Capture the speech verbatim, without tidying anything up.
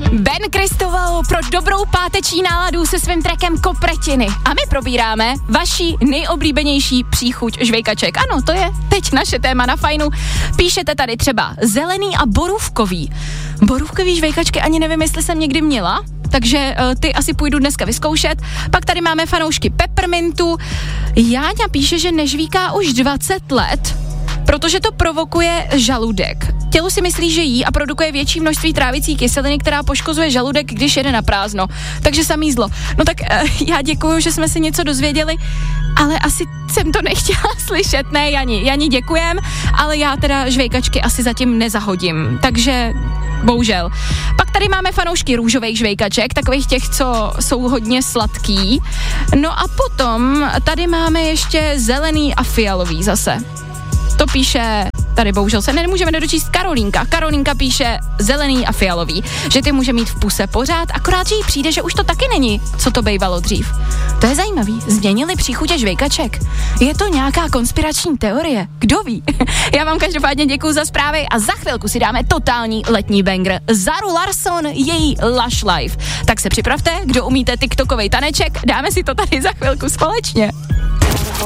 Ben Kristoval pro dobrou páteční náladu se svým trackem Kopretiny. A my probíráme vaši nejoblíbenější příchuť žvejkaček. Ano, to je teď naše téma na Fajnu. Píšete tady třeba zelený a borůvkový. Borůvkový žvejkačky ani nevím, jestli jsem někdy měla, takže uh, ty asi půjdu dneska vyzkoušet. Pak tady máme fanoušky peppermintu. Jáňa píše, že nežvíká už dvacet let, protože to provokuje žaludek. Tělo si myslí, že jí a produkuje větší množství trávicí kyseliny, která poškozuje žaludek, když jede na prázdno. Takže samý zlo. No tak uh, já děkuju, že jsme si něco dozvěděli, ale asi jsem to nechtěla slyšet. Ne, Jani, Jani, děkujem, ale já teda žvejkačky asi zatím nezahodím. Takže bohužel. Pak tady máme fanoušky růžových žvejkaček, takových těch, co jsou hodně sladký. No a potom tady máme ještě zelený a fialový zase. To píše, tady bohužel se nemůžeme nedočíst Karolínka. Karolínka píše zelený a fialový, že ty může mít v puse pořád, akorát, že jí přijde, že už to taky není, co to bejvalo dřív. To je zajímavý, změnili příchutě žvejkaček. Je to nějaká konspirační teorie, kdo ví? Já vám každopádně děkuju za zprávy a za chvilku si dáme totální letní banger. Zaru Larson, její Lush Life. Tak se připravte, kdo umíte tiktokovej taneček, dáme si to tady za chvilku společně.